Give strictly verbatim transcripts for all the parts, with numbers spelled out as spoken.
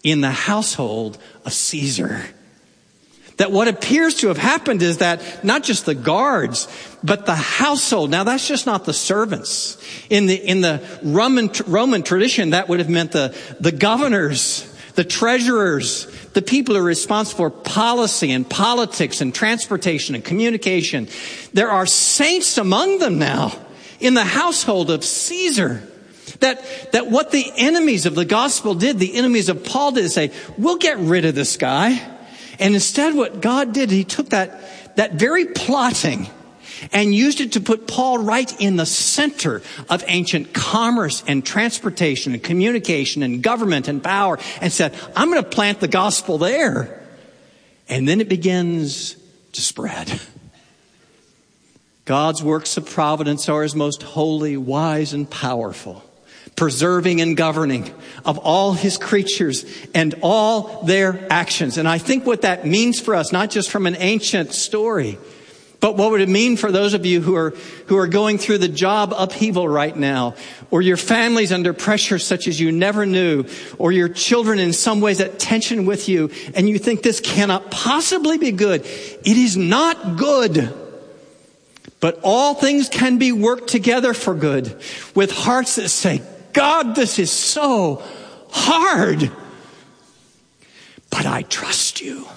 in the household of Caesar. That what appears to have happened is that not just the guards, but the household. Now that's just not the servants. In the, in the Roman, Roman tradition, that would have meant the, the governors, the treasurers, the people who are responsible for policy and politics and transportation and communication. There are saints among them now in the household of Caesar. That, that what the enemies of the gospel did, the enemies of Paul did, is say, we'll get rid of this guy. And instead what God did, he took that, that very plotting and used it to put Paul right in the center of ancient commerce and transportation and communication and government and power, and said, I'm going to plant the gospel there. And then it begins to spread. God's works of providence are his most holy, wise, and powerful, preserving and governing of all his creatures and all their actions. And I think what that means for us, not just from an ancient story, but what would it mean for those of you who are who are going through the job upheaval right now, or your family's under pressure such as you never knew, or your children in some ways at tension with you, and you think this cannot possibly be good. It is not good. But all things can be worked together for good, with hearts that say, God, this is so hard, but I trust you.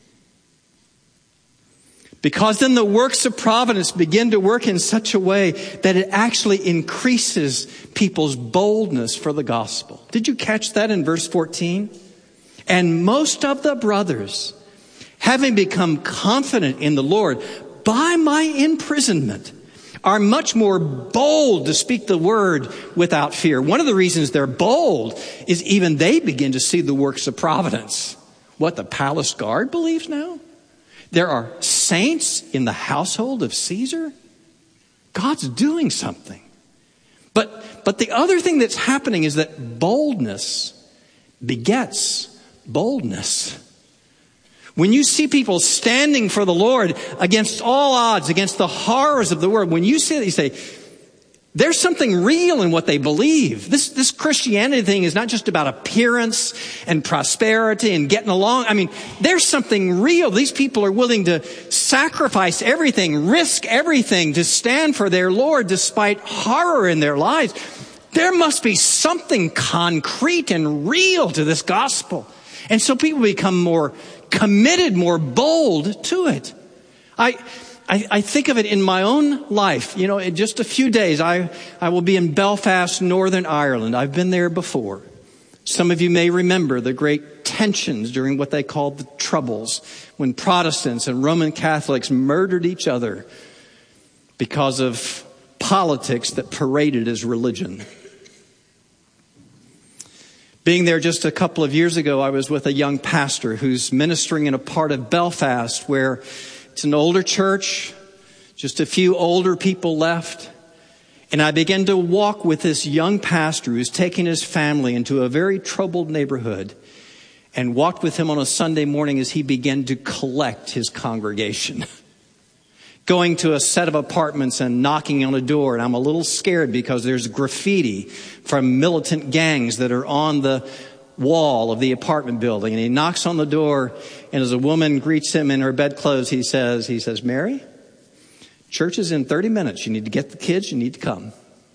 Because then the works of providence begin to work in such a way that it actually increases people's boldness for the gospel. Did you catch that in verse fourteen? And most of the brothers, having become confident in the Lord by my imprisonment, are much more bold to speak the word without fear. One of the reasons they're bold is even they begin to see the works of providence. What, the palace guard believes now? There are saints in the household of Caesar? God's doing something. But, but the other thing that's happening is that boldness begets boldness. When you see people standing for the Lord against all odds, against the horrors of the world, when you see that, you say, there's something real in what they believe. This, this Christianity thing is not just about appearance and prosperity and getting along. I mean, there's something real. These people are willing to sacrifice everything, risk everything to stand for their Lord despite horror in their lives. There must be something concrete and real to this gospel. And so people become more committed, more bold to it. I, I, I think of it in my own life. You know, in just a few days, I, I will be in Belfast, Northern Ireland. I've been there before. Some of you may remember the great tensions during what they called the Troubles, when Protestants and Roman Catholics murdered each other because of politics that paraded as religion. Being there just a couple of years ago, I was with a young pastor who's ministering in a part of Belfast where it's an older church, just a few older people left. And I began to walk with this young pastor who's taking his family into a very troubled neighborhood, and walked with him on a Sunday morning as he began to collect his congregation. Going to a set of apartments and knocking on a door. And I'm a little scared because there's graffiti from militant gangs that are on the wall of the apartment building. And he knocks on the door, and as a woman greets him in her bedclothes, he says, he says, Mary, church is in thirty minutes. You need to get the kids. You need to come.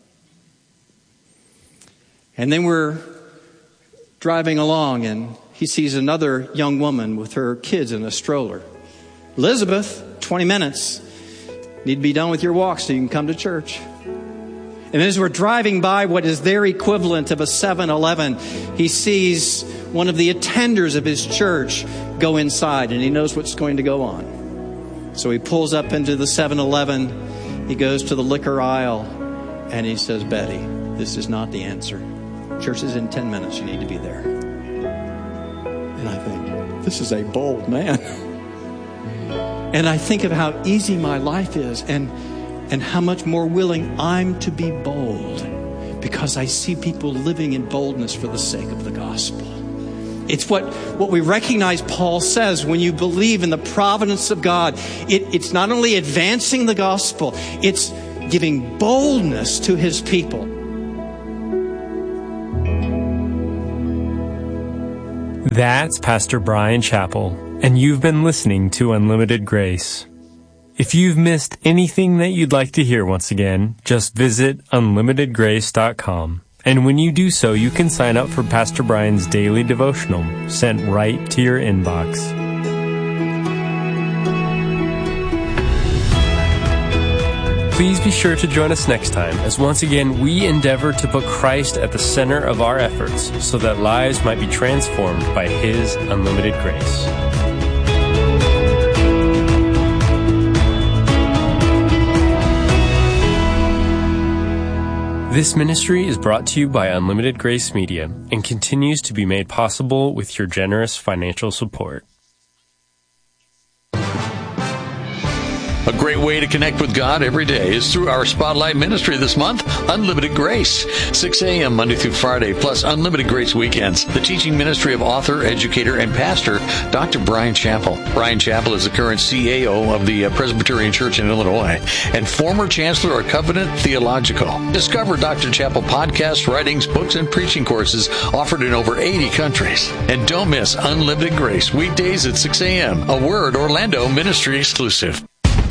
And then we're driving along, and he sees another young woman with her kids in a stroller. Elizabeth, twenty minutes. Need to be done with your walk so you can come to church. And as we're driving by what is their equivalent of a seven eleven, he sees one of the attenders of his church go inside, and he knows what's going to go on. So he pulls up into the seven eleven. He goes to the liquor aisle, and he says, Betty, this is not the answer. Church is in ten minutes. You need to be there. And I think, this is a bold man. And I think of how easy my life is, and and how much more willing I'm to be bold, because I see people living in boldness for the sake of the gospel. It's what, what we recognize Paul says, when you believe in the providence of God, it, it's not only advancing the gospel, it's giving boldness to his people. That's Pastor Brian Chappell, and you've been listening to Unlimited Grace. If you've missed anything that you'd like to hear once again, just visit unlimited grace dot com. And when you do so, you can sign up for Pastor Brian's daily devotional sent right to your inbox. Please be sure to join us next time, as once again we endeavor to put Christ at the center of our efforts so that lives might be transformed by His unlimited grace. This ministry is brought to you by Unlimited Grace Media and continues to be made possible with your generous financial support. A great way to connect with God every day is through our Spotlight ministry this month, Unlimited Grace, six a.m. Monday through Friday, plus Unlimited Grace weekends. The teaching ministry of author, educator, and pastor, Doctor Brian Chappell. Brian Chappell is the current C A O of the Presbyterian Church in Illinois and former chancellor of Covenant Theological. Discover Doctor Chappell podcasts, writings, books, and preaching courses offered in over eighty countries. And don't miss Unlimited Grace, weekdays at six a.m., a Word Orlando ministry exclusive.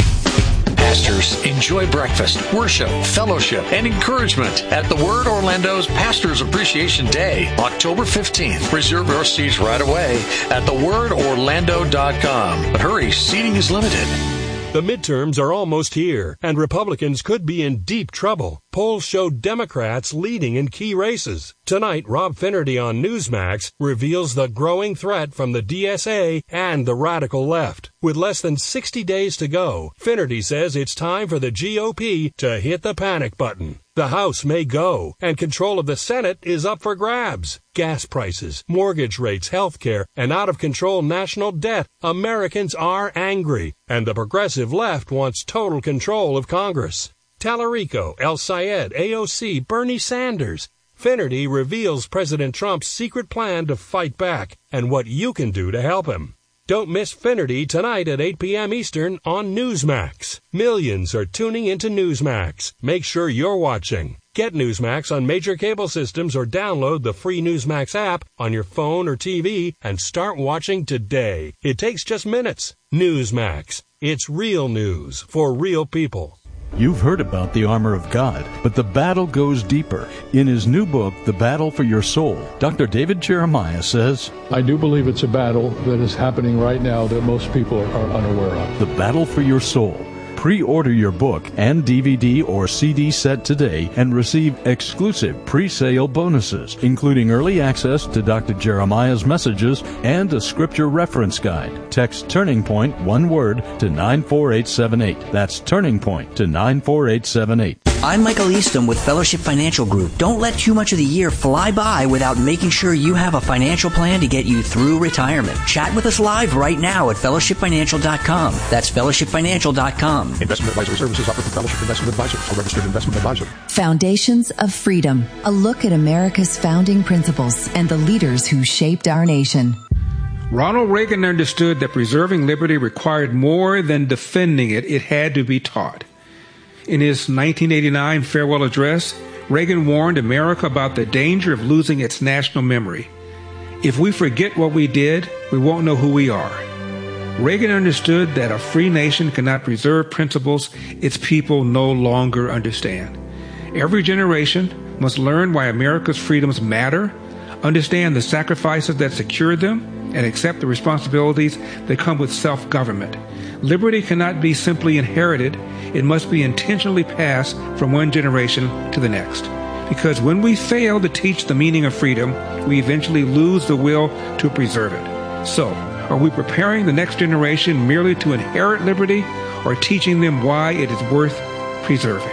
Pastors, enjoy breakfast, worship, fellowship, and encouragement at the Word Orlando's Pastors Appreciation Day, October fifteenth. Reserve your seats right away at the word orlando dot com. But hurry, seating is limited. The midterms are almost here, and Republicans could be in deep trouble. Polls show Democrats leading in key races. Tonight, Rob Finnerty on Newsmax reveals the growing threat from the D S A and the radical left. With less than sixty days to go, Finnerty says it's time for the G O P to hit the panic button. The House may go, and control of the Senate is up for grabs. Gas prices, mortgage rates, health care, and out-of-control national debt. Americans are angry, and the progressive left wants total control of Congress. Tallarico, El Sayed, A O C, Bernie Sanders. Finnerty reveals President Trump's secret plan to fight back and what you can do to help him. Don't miss Finnerty tonight at eight p.m. Eastern on Newsmax. Millions are tuning into Newsmax. Make sure you're watching. Get Newsmax on major cable systems or download the free Newsmax app on your phone or T V and start watching today. It takes just minutes. Newsmax. It's real news for real people. You've heard about the armor of God, but the battle goes deeper. In his new book, The Battle for Your Soul, Doctor David Jeremiah says, I do believe it's a battle that is happening right now that most people are unaware of. The Battle for Your Soul. Pre-order your book and D V D or C D set today and receive exclusive pre-sale bonuses, including early access to Doctor Jeremiah's messages and a scripture reference guide. Text Turning Point, one word, to nine four eight seven eight. That's Turning Point to nine four eight seven eight. I'm Michael Easton with Fellowship Financial Group. Don't let too much of the year fly by without making sure you have a financial plan to get you through retirement. Chat with us live right now at fellowship financial dot com. That's fellowship financial dot com. Investment advisory services offered from Fellowship Investment Advisors, a registered investment advisor. Foundations of Freedom, a look at America's founding principles and the leaders who shaped our nation. Ronald Reagan understood that preserving liberty required more than defending it. It had to be taught. In his nineteen eighty-nine farewell address, Reagan warned America about the danger of losing its national memory. If we forget what we did, we won't know who we are. Reagan understood that a free nation cannot preserve principles its people no longer understand. Every generation must learn why America's freedoms matter, understand the sacrifices that secure them, and accept the responsibilities that come with self-government. Liberty cannot be simply inherited. It must be intentionally passed from one generation to the next. Because when we fail to teach the meaning of freedom, we eventually lose the will to preserve it. So, are we preparing the next generation merely to inherit liberty, or teaching them why it is worth preserving?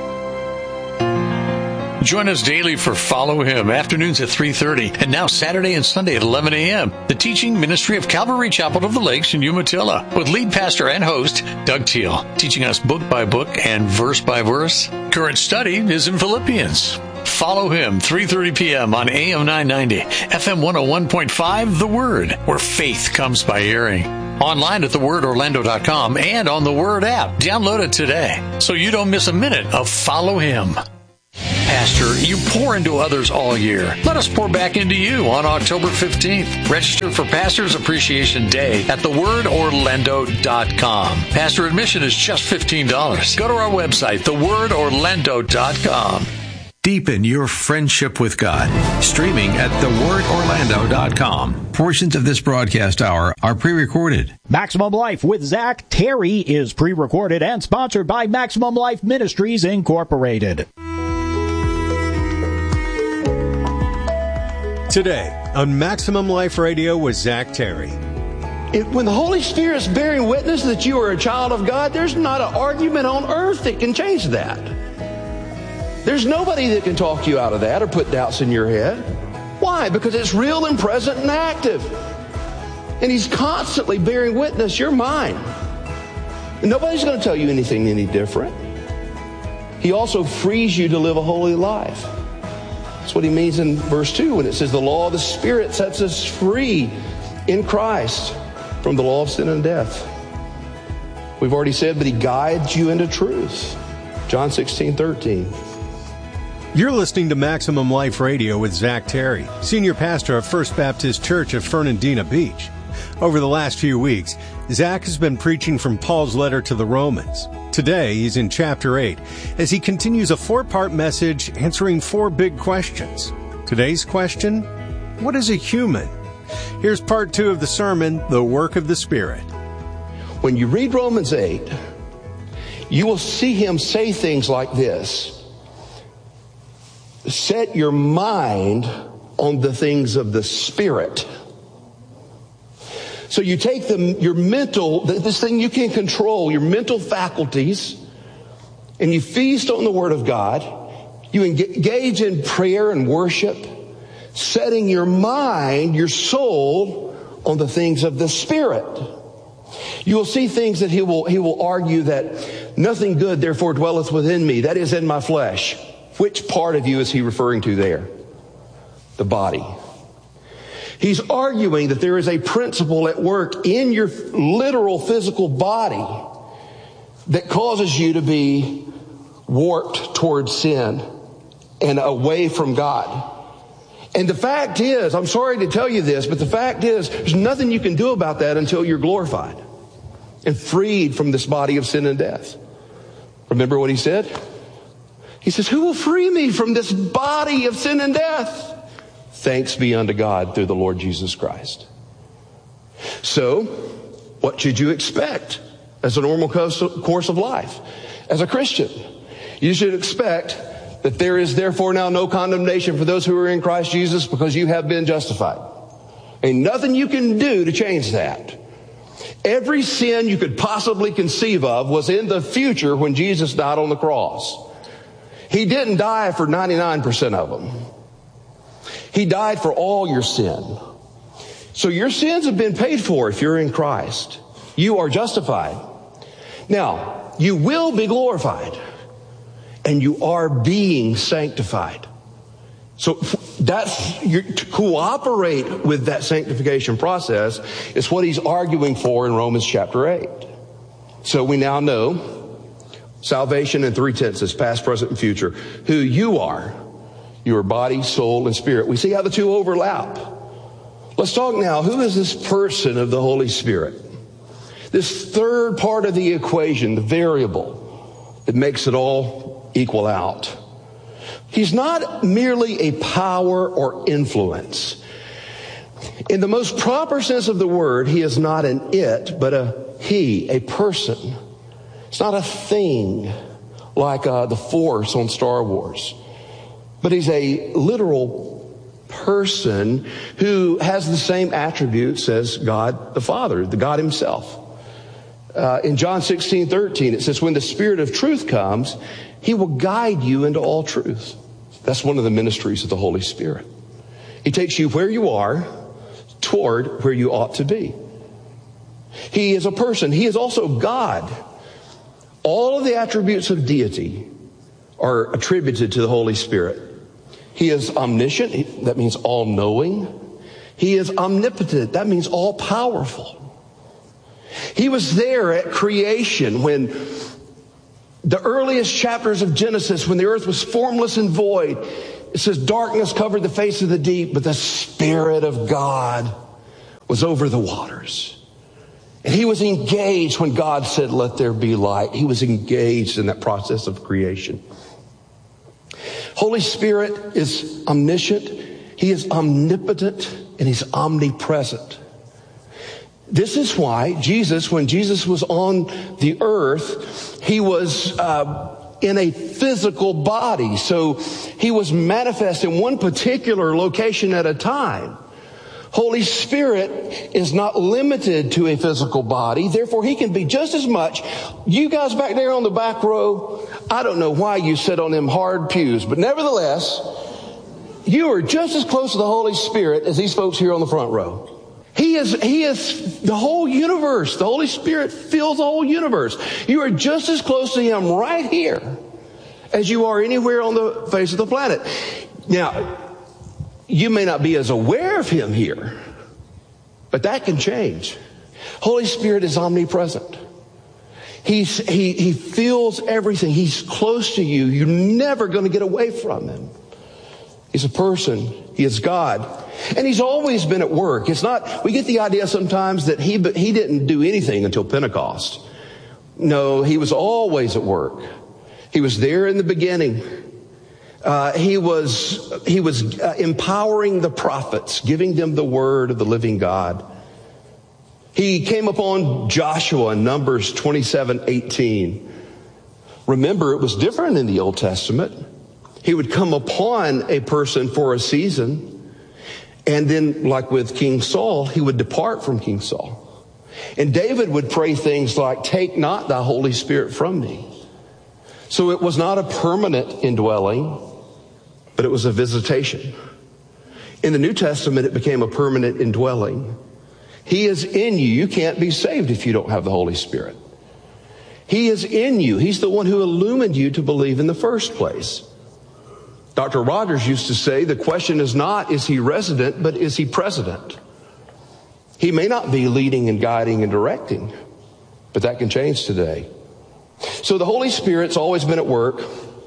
Join us daily for Follow Him, afternoons at three thirty, and now Saturday and Sunday at eleven a.m. The teaching ministry of Calvary Chapel of the Lakes in Umatilla, with lead pastor and host Doug Teal, teaching us book by book and verse by verse. Current study is in Philippians. Follow Him, three thirty p.m. on A M nine ninety, F M one oh one point five, The Word, where faith comes by hearing. Online at the word orlando dot com and on the Word app. Download it today so you don't miss a minute of Follow Him. Pastor, you pour into others all year. Let us pour back into you on October fifteenth. Register for Pastor's Appreciation Day at the word orlando dot com. Pastor admission is just fifteen dollars. Go to our website, the word orlando dot com. Deepen your friendship with God. Streaming at the word orlando dot com. Portions of this broadcast hour are pre-recorded. Maximum Life with Zach Terry is pre-recorded and sponsored by Maximum Life Ministries, Incorporated. Today on Maximum Life Radio with Zach Terry. It, when the Holy Spirit's bearing witness that you are a child of God, there's not an argument on earth that can change that. There's nobody that can talk you out of that or put doubts in your head. Why? Because it's real and present and active. And He's constantly bearing witness. You're mine. And nobody's going to tell you anything any different. He also frees you to live a holy life. That's what He means in verse two when it says the law of the Spirit sets us free in Christ from the law of sin and death. We've already said, but He guides you into truth. John sixteen thirteen. You're listening to Maximum Life Radio with Zach Terry, Senior Pastor of First Baptist Church of Fernandina Beach. Over the last few weeks, Zach has been preaching from Paul's letter to the Romans. Today, he's in chapter eight, as he continues a four-part message answering four big questions. Today's question, what is a human? Here's part two of the sermon, The Work of the Spirit. When you read Romans eight, you will see him say things like this. Set your mind on the things of the Spirit. So you take the, your mental, this thing you can control, your mental faculties, and you feast on the Word of God. You engage in prayer and worship, setting your mind, your soul, on the things of the Spirit. You will see things that he will, he will argue that nothing good therefore dwelleth within me, that is in my flesh. Which part of you is he referring to there? The body. He's arguing that there is a principle at work in your literal physical body that causes you to be warped towards sin and away from God. And the fact is, I'm sorry to tell you this, but the fact is, there's nothing you can do about that until you're glorified and freed from this body of sin and death. Remember what he said? He says, who will free me from this body of sin and death? Thanks be unto God through the Lord Jesus Christ. So, what should you expect as a normal course of life? As a Christian, you should expect that there is therefore now no condemnation for those who are in Christ Jesus because you have been justified. Ain't nothing you can do to change that. Every sin you could possibly conceive of was in the future when Jesus died on the cross. He didn't die for ninety-nine percent of them. He died for all your sin. So your sins have been paid for if you're in Christ. You are justified. Now, you will be glorified. And you are being sanctified. So that's, you're, to cooperate with that sanctification process is what he's arguing for in Romans chapter eight. So we now know salvation in three tenses, past, present, and future. Who you are. Your body, soul, and spirit. We see how the two overlap. Let's talk now. Who is this person of the Holy Spirit? This third part of the equation, the variable that makes it all equal out. He's not merely a power or influence. In the most proper sense of the word, he is not an it, but a he, a person. It's not a thing like uh, the Force on Star Wars. But he's a literal person who has the same attributes as God the Father, the God himself. Uh, in John sixteen thirteen, it says, when the Spirit of truth comes, he will guide you into all truth. That's one of the ministries of the Holy Spirit. He takes you where you are toward where you ought to be. He is a person. He is also God. All of the attributes of deity are attributed to the Holy Spirit. He is omniscient. That means all-knowing. He is omnipotent. That means all-powerful. He was there at creation when The earliest chapters of Genesis, when the earth was formless and void, it says darkness covered the face of the deep, but the Spirit of God was over the waters. And he was engaged when God said, let there be light. He was engaged in that process of creation. Holy Spirit is omniscient. He is omnipotent and he's omnipresent. This is why Jesus, when Jesus was on the earth, he was uh, in a physical body. So he was manifest in one particular location at a time. Holy Spirit is not limited to a physical body. Therefore, he can be just as much. You guys back there on the back row, I don't know why you sit on them hard pews, but nevertheless, you are just as close to the Holy Spirit as these folks here on the front row. He is, he is the whole universe. The Holy Spirit fills the whole universe. You are just as close to him right here as you are anywhere on the face of the planet. Now, you may not be as aware of him here, but that can change. Holy Spirit is omnipresent. He's, he, he feels everything. He's close to you. You're never going to get away from him. He's a person. He is God. And he's always been at work. It's not, we get the idea sometimes that he, he didn't do anything until Pentecost. No, he was always at work. He was there in the beginning. Uh, he was, he was uh, empowering the prophets, giving them the word of the living God. He came upon Joshua in Numbers twenty-seven eighteen. Remember, it was different in the Old Testament. He would come upon a person for a season, and then, like with King Saul, he would depart from King Saul. And David would pray things like, take not thy Holy Spirit from me. So it was not a permanent indwelling, but it was a visitation. In the New Testament, it became a permanent indwelling. He is in you. You can't be saved if you don't have the Holy Spirit. He is in you. He's the one who illumined you to believe in the first place. Doctor Rogers used to say, the question is not, is he resident, but is he president? He may not be leading and guiding and directing, but that can change today. So the Holy Spirit's always been at work.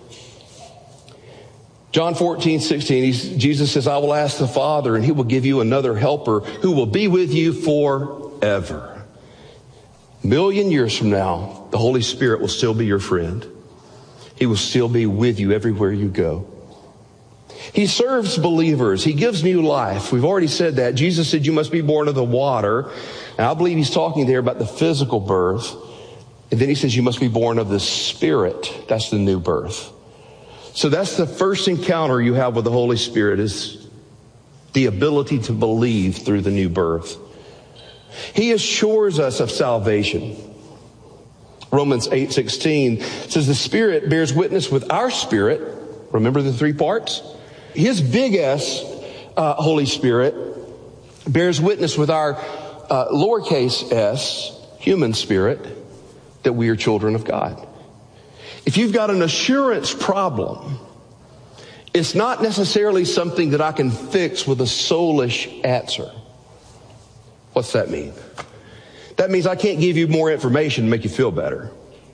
John fourteen sixteen, he's, Jesus says, I will ask the Father, and he will give you another helper who will be with you forever. A million years from now, the Holy Spirit will still be your friend. He will still be with you everywhere you go. He serves believers. He gives new life. We've already said that. Jesus said you must be born of the water. And I believe he's talking there about the physical birth. And then he says you must be born of the Spirit. That's the new birth. So that's the first encounter you have with the Holy Spirit, is the ability to believe through the new birth. He assures us of salvation. Romans eight sixteen says the Spirit bears witness with our spirit. Remember the three parts? His big S, uh, Holy Spirit, bears witness with our uh, lowercase s, human spirit, that we are children of God. If you've got an assurance problem, it's not necessarily something that I can fix with a soulish answer. What's that mean? That means I can't give you more information to make you feel better.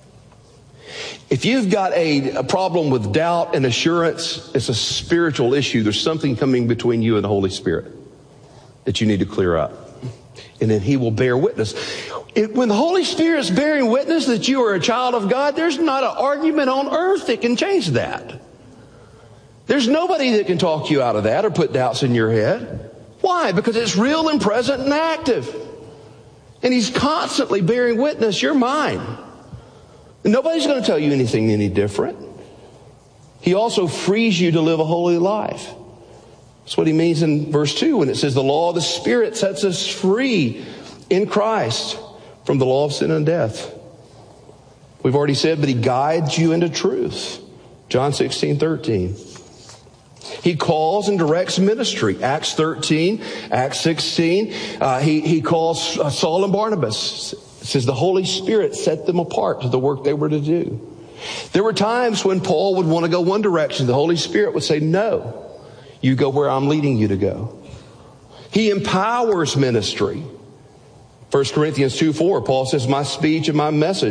If you've got a, a problem with doubt and assurance, it's a spiritual issue. There's something coming between you and the Holy Spirit that you need to clear up. And then he will bear witness. It, when the Holy Spirit is bearing witness that you are a child of God, there's not an argument on earth that can change that. There's nobody that can talk you out of that or put doubts in your head. Why? Because it's real and present and active. And he's constantly bearing witness. You're mine. And nobody's going to tell you anything any different. He also frees you to live a holy life. That's what he means in verse two when it says the law of the Spirit sets us free in Christ from the law of sin and death. We've already said, but he guides you into truth. John sixteen thirteen. He calls and directs ministry. Acts thirteen, Acts sixteen. Uh, he, he calls uh, Saul and Barnabas. It says the Holy Spirit set them apart to the work they were to do. There were times when Paul would want to go one direction. The Holy Spirit would say, no, you go where I'm leading you to go. He empowers ministry. First Corinthians two four, Paul says, my speech and my message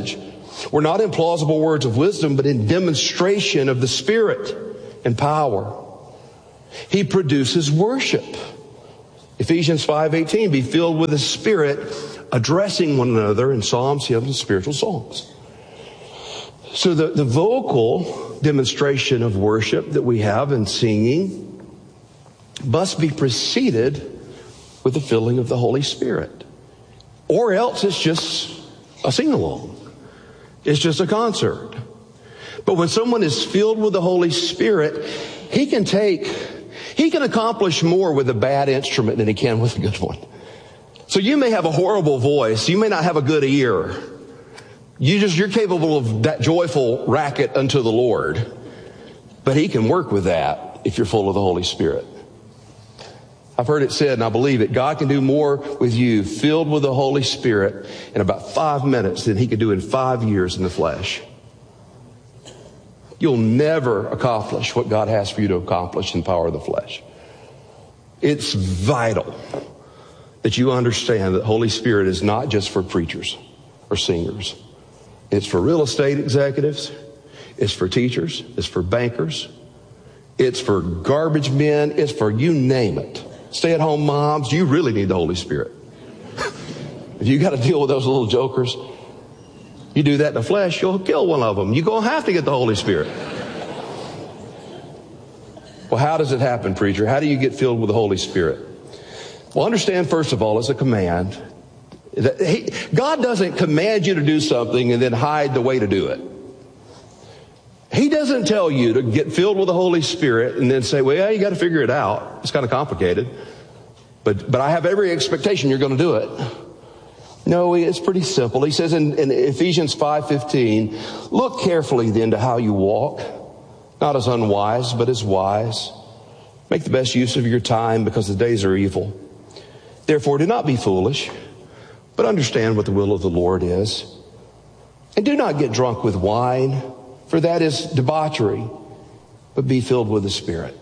We're not in plausible words of wisdom, but in demonstration of the Spirit and power. He produces worship. Ephesians five eighteen, be filled with the Spirit, addressing one another in psalms, hymns, and spiritual songs. So the, the vocal demonstration of worship that we have in singing must be preceded with the filling of the Holy Spirit. Or else it's just a sing-along. It's just a concert. But when someone is filled with the Holy Spirit, he can take, he can accomplish more with a bad instrument than he can with a good one. So you may have a horrible voice. You may not have a good ear. You just, you're capable of that joyful racket unto the Lord. But he can work with that if you're full of the Holy Spirit. I've heard it said, and I believe it, God can do more with you filled with the Holy Spirit in about five minutes than he could do in five years in the flesh. You'll never accomplish what God has for you to accomplish in the power of the flesh. It's vital that you understand that the Holy Spirit is not just for preachers or singers. It's for real estate executives. It's for teachers. It's for bankers. It's for garbage men. It's for you name it. Stay-at-home moms, you really need the Holy Spirit. If you got to deal with those little jokers, you do that in the flesh, you'll kill one of them. You're going to have to get the Holy Spirit. Well, how does it happen, preacher? How do you get filled with the Holy Spirit? Well, understand, first of all, it's a command. That he, God doesn't command you to do something and then hide the way to do it. He doesn't tell you to get filled with the Holy Spirit and then say, well, yeah, you got to figure it out. It's kind of complicated. But, but I have every expectation you're going to do it. No, it's pretty simple. He says in, in Ephesians five fifteen, look carefully then to how you walk, not as unwise, but as wise. Make the best use of your time because the days are evil. Therefore, do not be foolish, but understand what the will of the Lord is. And do not get drunk with wine, for that is debauchery, but be filled with the Spirit.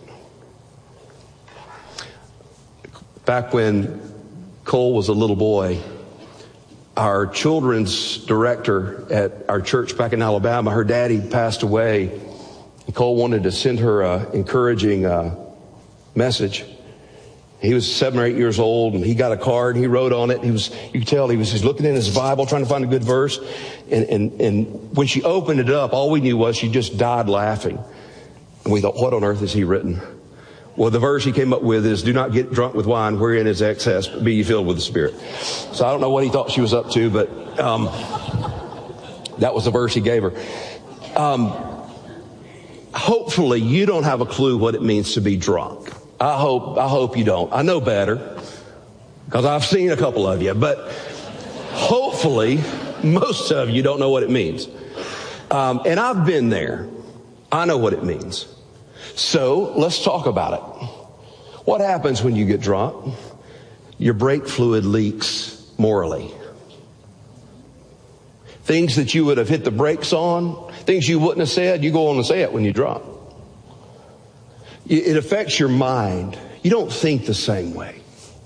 Back when Cole was a little boy, our children's director at our church back in Alabama, her daddy passed away. And Cole wanted to send her an encouraging uh, message. He was seven or eight years old, and he got a card, and he wrote on it. He was, you could tell he was, he was looking in his Bible, trying to find a good verse. And, and, and when she opened it up, all we knew was she just died laughing. And we thought, what on earth has he written? Well, the verse he came up with is, do not get drunk with wine wherein is excess, but be ye filled with the Spirit. So I don't know what he thought she was up to, but um, that was the verse he gave her. Um, hopefully you don't have a clue what it means to be drunk. I hope, I hope you don't. I know better because I've seen a couple of you, but hopefully most of you don't know what it means. Um, and I've been there. I know what it means. So let's talk about it. What happens when you get drunk? Your brake fluid leaks morally. Things that you would have hit the brakes on, things you wouldn't have said, you go on and say it when you're drunk. It affects your mind. You don't think the same way.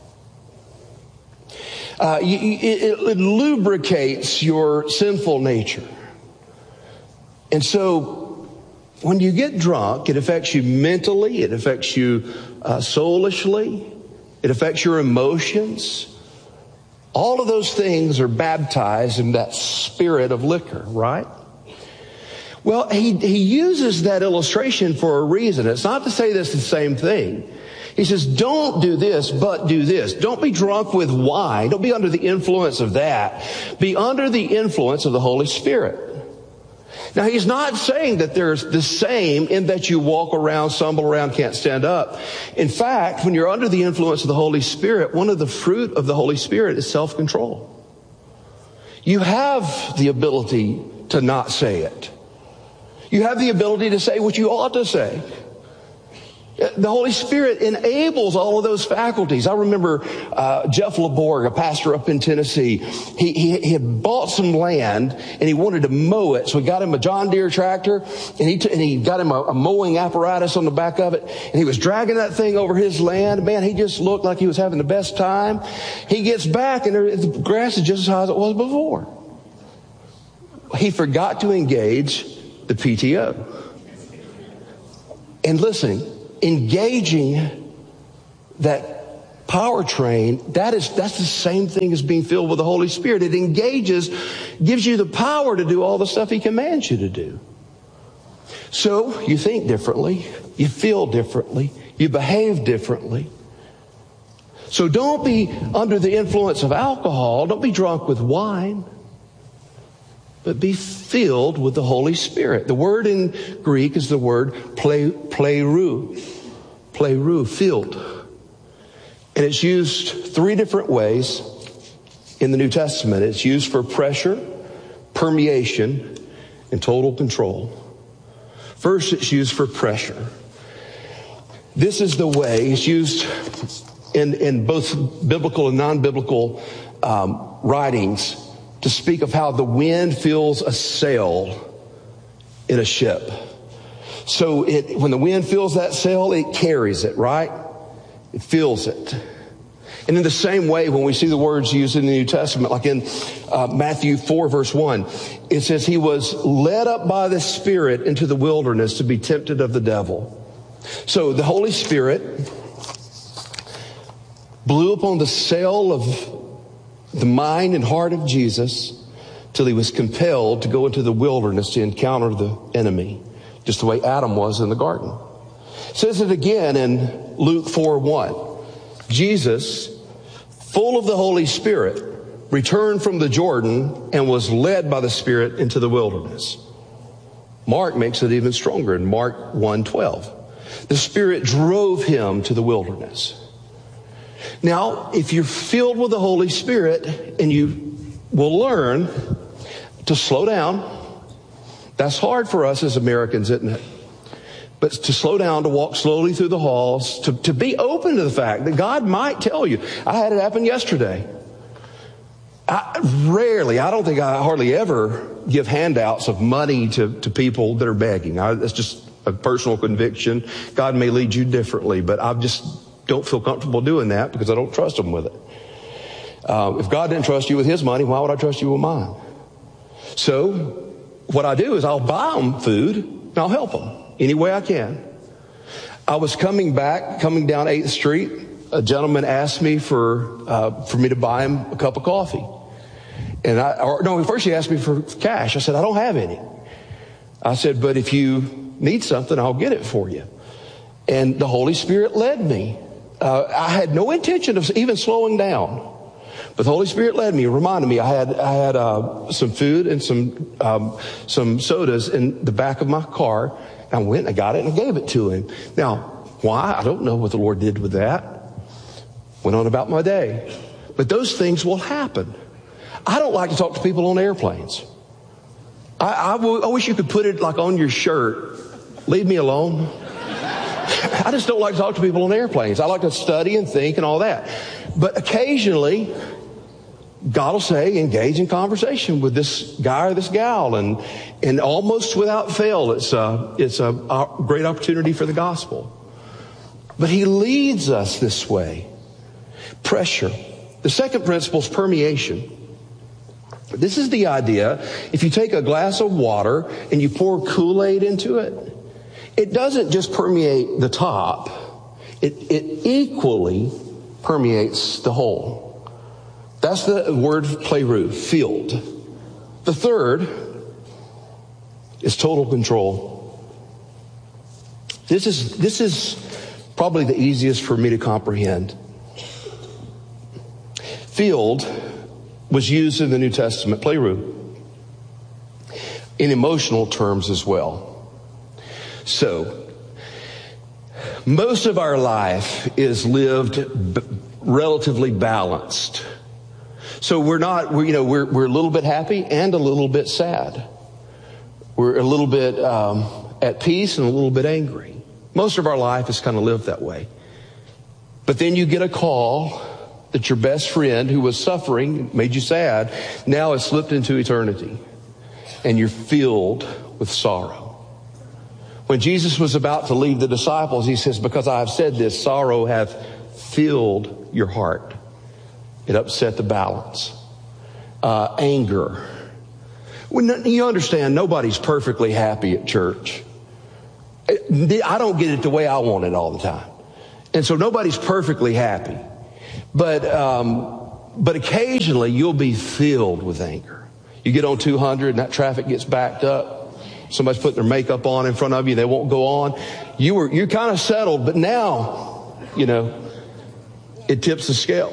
Uh, you, it, it lubricates your sinful nature. And so when you get drunk, it affects you mentally, it affects you uh, soulishly, it affects your emotions. All of those things are baptized in that spirit of liquor, right? Well, he, he uses that illustration for a reason. It's not to say this the same thing. He says, don't do this, but do this. Don't be drunk with wine. Don't be under the influence of that. Be under the influence of the Holy Spirit. Now, he's not saying that there's the same in that you walk around, stumble around, can't stand up. In fact, when you're under the influence of the Holy Spirit, one of the fruit of the Holy Spirit is self-control. You have the ability to not say it. You have the ability to say what you ought to say. The Holy Spirit enables all of those faculties. I remember uh, Jeff LeBorg, a pastor up in Tennessee. He, he, he had bought some land and he wanted to mow it. So he got him a John Deere tractor and he, t- and he got him a, a mowing apparatus on the back of it. And he was dragging that thing over his land. Man, he just looked like he was having the best time. He gets back and there, the grass is just as high as it was before. he forgot to engage the P T O. And listen, engaging that powertrain, that is, that's the same thing as being filled with the Holy Spirit. It engages, gives you the power to do all the stuff he commands you to do. So you think differently, you feel differently, you behave differently. So don't be under the influence of alcohol, don't be drunk with wine, but be filled with the Holy Spirit. The word in Greek is the word ple, plerou, plerou, filled. And it's used three different ways in the New Testament. It's used for pressure, permeation, and total control. First, it's used for pressure. This is the way it's used in, in both biblical and non-biblical um, writings to speak of how the wind fills a sail in a ship. So it, when the wind fills that sail, it carries it, right? It fills it. And in the same way, when we see the words used in the New Testament, like in uh, Matthew four, verse one, it says he was led up by the Spirit into the wilderness to be tempted of the devil. So the Holy Spirit blew upon the sail of the mind and heart of Jesus till he was compelled to go into the wilderness to encounter the enemy, just the way Adam was in the garden. It says it again in Luke four one. Jesus, full of the Holy Spirit, returned from the Jordan and was led by the Spirit into the wilderness. Mark makes it even stronger in Mark one twelve. The Spirit drove him to the wilderness. Now, if you're filled with the Holy Spirit and you will learn to slow down, that's hard for us as Americans, isn't it? But to slow down, to walk slowly through the halls, to, to be open to the fact that God might tell you. I had it happen yesterday. I rarely, I don't think I hardly ever give handouts of money to, to people that are begging. I, that's just a personal conviction. God may lead you differently, but I just don't feel comfortable doing that because I don't trust him with it. Uh, if God didn't trust you with his money, why would I trust you with mine? So what I do is I'll buy them food and I'll help them any way I can. I was coming back, coming down eighth Street. A gentleman asked me for uh, for me to buy him a cup of coffee. And I, or no, first he asked me for cash. I said, I don't have any. I said, but if you need something, I'll get it for you. And the Holy Spirit led me. Uh, I had no intention of even slowing down. But the Holy Spirit led me, reminded me I had I had uh, some food and some um, some sodas in the back of my car. I went and I got it and I gave it to him. Now, why? I don't know what the Lord did with that. Went on about my day. But those things will happen. I don't like to talk to people on airplanes. I, I, w- I wish you could put it like on your shirt. Leave me alone. I just don't like to talk to people on airplanes. I like to study and think and all that. But occasionally, God will say, engage in conversation with this guy or this gal. And, and almost without fail, it's a, it's a, a great opportunity for the gospel. But he leads us this way. Pressure. The second principle is permeation. This is the idea, if you take a glass of water and you pour Kool-Aid into it, it doesn't just permeate the top. It, it equally permeates the whole. That's the word plerou, filled. The third is total control. This is, this is probably the easiest for me to comprehend. Filled was used in the New Testament, plerou, in emotional terms as well. So, most of our life is lived b- relatively balanced. So we're not, we're, you know, we're, we're a little bit happy and a little bit sad. We're a little bit um, at peace and a little bit angry. Most of our life is kind of lived that way. But then you get a call that your best friend who was suffering, made you sad, now has slipped into eternity. And you're filled with sorrow. When Jesus was about to leave the disciples, he says, because I have said this, sorrow hath filled your heart. It upset the balance. Uh, anger. When, you understand, nobody's perfectly happy at church. I don't get it the way I want it all the time. And so nobody's perfectly happy. But, um, but occasionally you'll be filled with anger. You get on two hundred and that traffic gets backed up. Somebody's putting their makeup on in front of you. They won't go on. You were, you're kind of settled, but now, you know, it tips the scale.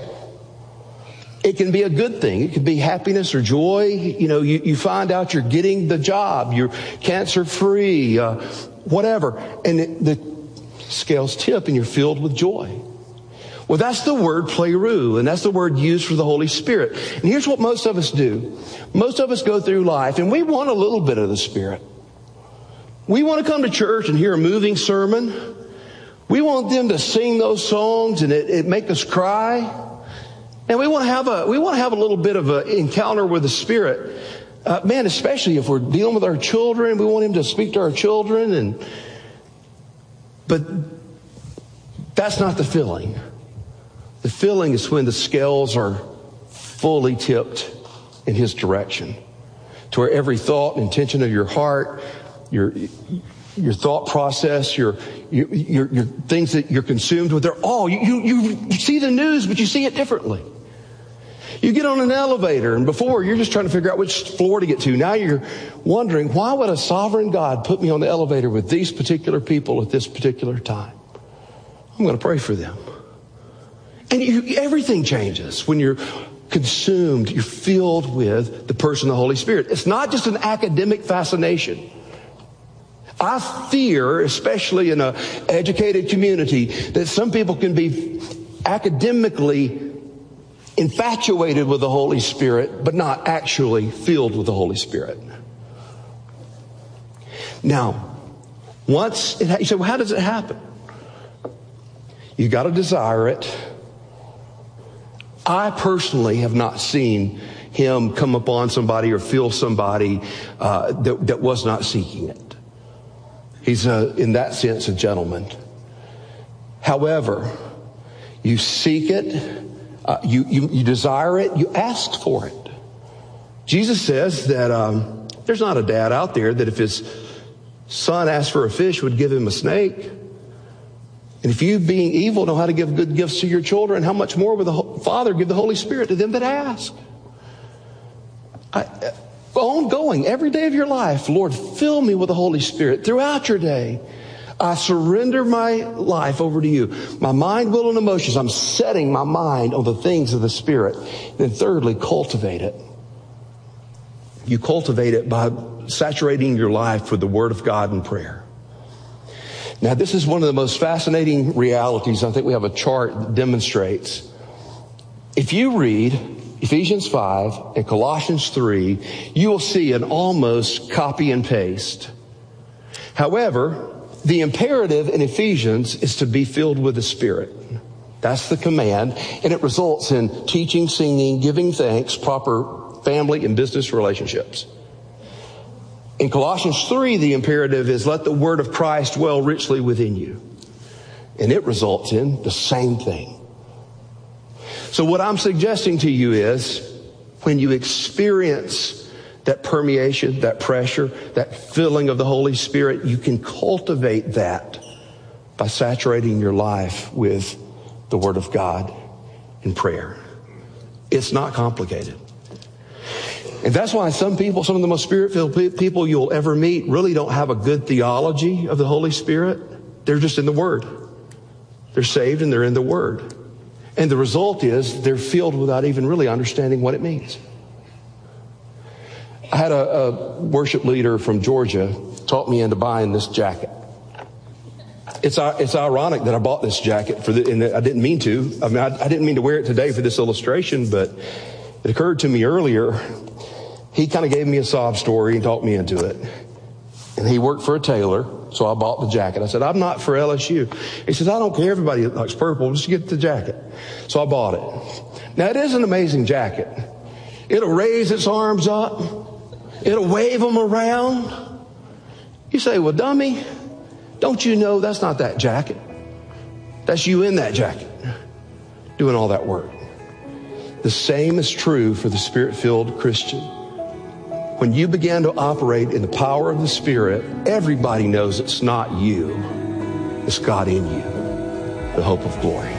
It can be a good thing. It can be happiness or joy. You know, you, you find out you're getting the job. You're cancer free, uh, whatever. And it, the scales tip and you're filled with joy. Well, that's the word pleroo, and that's the word used for the Holy Spirit. And here's what most of us do. Most of us go through life and we want a little bit of the Spirit. We want to come to church and hear a moving sermon. We want them to sing those songs and it, it make us cry. And we want to have a, we want to have a little bit of an encounter with the Spirit. Uh, man, especially if we're dealing with our children, we want Him to speak to our children. And, but that's not the feeling. The feeling is when the scales are fully tipped in His direction, to where every thought and intention of your heart, your, your thought process, your, your, your, your things that you're consumed with, they're all, you, you, you see the news, but you see it differently. You get on an elevator, and before you're just trying to figure out which floor to get to. Now you're wondering, why would a sovereign God put me on the elevator with these particular people at this particular time? I'm going to pray for them. And you, everything changes when you're consumed, you're filled with the person of the Holy Spirit. It's not just an academic fascination. I fear, especially in an educated community, that some people can be academically infatuated with the Holy Spirit, but not actually filled with the Holy Spirit. Now, once it ha- you say, well, how does it happen? You got to desire it. I personally have not seen Him come upon somebody or feel somebody uh, that, that was not seeking it. He's, a, in that sense, a gentleman. However, you seek it. Uh, you, you, you desire it, you ask for it. Jesus says that um, there's not a dad out there that if his son asked for a fish would give him a snake. And if you, being evil, know how to give good gifts to your children, how much more will the Father give the Holy Spirit to them that ask? I, uh, ongoing, every day of your life, Lord, fill me with the Holy Spirit throughout your day. I surrender my life over to you. My mind, will, and emotions. I'm setting my mind on the things of the Spirit. Then thirdly, cultivate it. You cultivate it by saturating your life with the Word of God and prayer. Now, this is one of the most fascinating realities. I think we have a chart that demonstrates. If you read Ephesians five and Colossians three, you will see an almost copy and paste. However, the imperative in Ephesians is to be filled with the Spirit. That's the command, and it results in teaching, singing, giving thanks, proper family and business relationships. In Colossians three, the imperative is let the word of Christ dwell richly within you. And it results in the same thing. So what I'm suggesting to you is when you experience that permeation, that pressure, that filling of the Holy Spirit, you can cultivate that by saturating your life with the Word of God in prayer. It's not complicated. And that's why some people, some of the most Spirit-filled people you'll ever meet really don't have a good theology of the Holy Spirit. They're just in the Word. They're saved and they're in the Word. And the result is they're filled without even really understanding what it means. I had a, a worship leader from Georgia talk me into buying this jacket. It's it's ironic that I bought this jacket for the, and I didn't mean to. I mean, I, I didn't mean to wear it today for this illustration, but it occurred to me earlier. He kind of gave me a sob story and talked me into it. And he worked for a tailor, so I bought the jacket. I said, I'm not for L S U. He says, I don't care. Everybody likes purple. Just get the jacket. So I bought it. Now, it is an amazing jacket. It'll raise its arms up. It'll wave them around. You say, well, dummy, don't you know that's not that jacket? That's you in that jacket doing all that work. The same is true for the Spirit-filled Christian. When you begin to operate in the power of the Spirit, everybody knows it's not you. It's God in you, the hope of glory.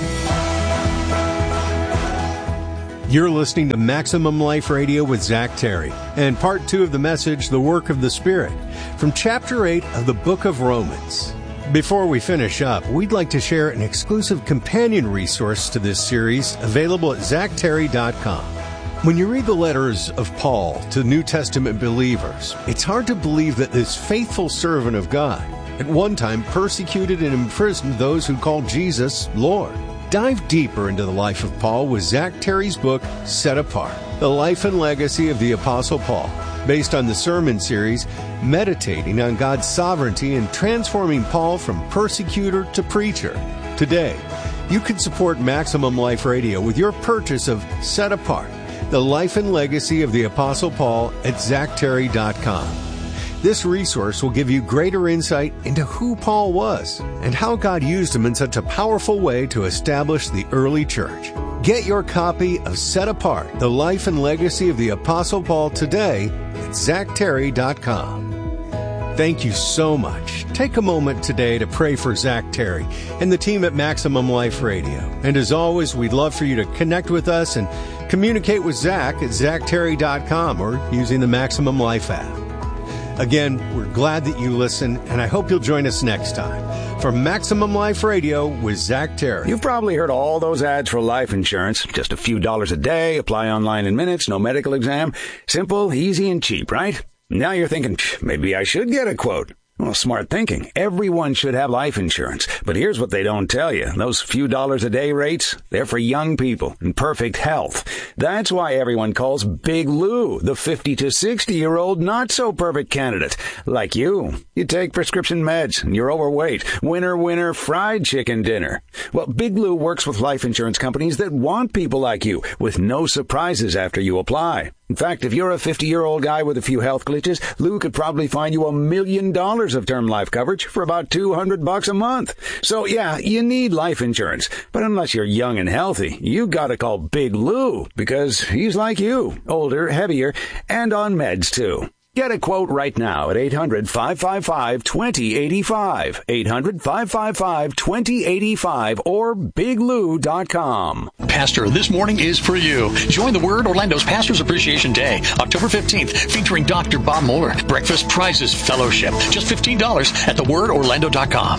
You're listening to Maximum Life Radio with Zach Terry, and part two of the message, The Work of the Spirit, from chapter eight of the book of Romans. Before we finish up, we'd like to share an exclusive companion resource to this series available at zach terry dot com. When you read the letters of Paul to New Testament believers, it's hard to believe that this faithful servant of God at one time persecuted and imprisoned those who called Jesus Lord. Dive deeper into the life of Paul with Zach Terry's book, Set Apart, The Life and Legacy of the Apostle Paul, based on the sermon series, meditating on God's sovereignty and transforming Paul from persecutor to preacher. Today, you can support Maximum Life Radio with your purchase of Set Apart, The Life and Legacy of the Apostle Paul at zach terry dot com. This resource will give you greater insight into who Paul was and how God used him in such a powerful way to establish the early church. Get your copy of Set Apart, The Life and Legacy of the Apostle Paul today at zach terry dot com. Thank you so much. Take a moment today to pray for Zach Terry and the team at Maximum Life Radio. And as always, we'd love for you to connect with us and communicate with Zach at zach terry dot com or using the Maximum Life app. Again, we're glad that you listen, and I hope you'll join us next time for Maximum Life Radio with Zach Terry. You've probably heard all those ads for life insurance. Just a few dollars a day, apply online in minutes, no medical exam. Simple, easy, and cheap, right? Now you're thinking, maybe I should get a quote. Well, smart thinking. Everyone should have life insurance. But here's what they don't tell you. Those few dollars a day rates, they're for young people in perfect health. That's why everyone calls Big Lou the fifty to sixty-year-old not-so-perfect candidate. Like you. You take prescription meds and you're overweight. Winner, winner, fried chicken dinner. Well, Big Lou works with life insurance companies that want people like you with no surprises after you apply. In fact, if you're a fifty-year-old guy with a few health glitches, Lou could probably find you a million dollars of term life coverage for about two hundred bucks a month. So yeah, you need life insurance. But unless you're young and healthy, you gotta call Big Lou because he's like you, older, heavier, and on meds too. Get a quote right now at eight hundred, five five five, two zero eight five, eight hundred, five five five, two zero eight five, or big lou dot com. Pastor, this morning is for you. Join the Word Orlando's Pastors Appreciation Day, October fifteenth, featuring Doctor Bob Moeller. Breakfast prizes fellowship. Just fifteen dollars at the word orlando dot com.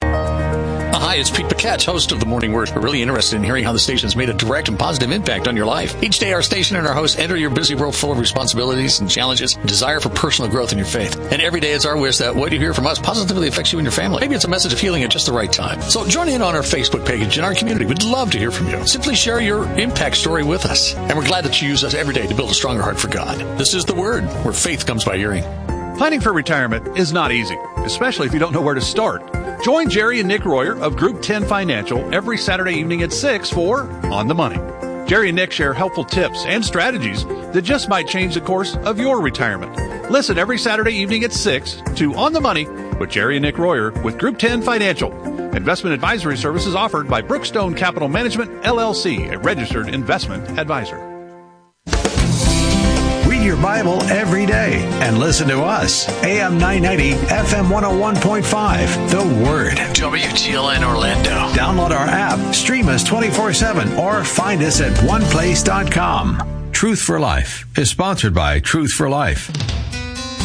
Hi, it's Pete Paquette, host of The Morning Word. We're really interested in hearing how the station has made a direct and positive impact on your life. Each day, our station and our hosts enter your busy world full of responsibilities and challenges, and desire for personal growth in your faith. And every day, it's our wish that what you hear from us positively affects you and your family. Maybe it's a message of healing at just the right time. So join in on our Facebook page and our community. We'd love to hear from you. Simply share your impact story with us. And we're glad that you use us every day to build a stronger heart for God. This is The Word, where faith comes by hearing. Planning for retirement is not easy, especially if you don't know where to start. Join Jerry and Nick Royer of Group ten Financial every Saturday evening at six for On the Money. Jerry and Nick share helpful tips and strategies that just might change the course of your retirement. Listen every Saturday evening at six to On the Money with Jerry and Nick Royer with Group ten Financial. Investment advisory services offered by Brookstone Capital Management, L L C, a registered investment advisor. Read your Bible every day and listen to us. A M nine ninety, F M one oh one point five. The Word. W T L N Orlando. Download our app, stream us twenty-four seven, or find us at one place dot com. Truth for Life is sponsored by Truth for Life.